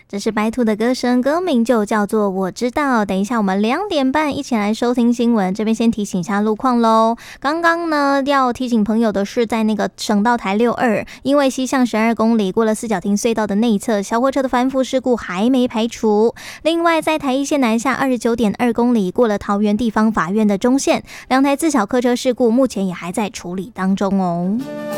这是白兔的歌声，歌名就叫做我知道。等一下我们2点半一起来收听新闻，这边先提醒一下路况咯。刚刚呢要提醒朋友的是，在那个省道台62，因为西向12公里过了四角亭隧道的内侧，小货车的翻覆事故还没排除。另外在台一线南下29.2公里过了桃园地方法院的中线，2台自小客车事故目前也还在处理当中哦。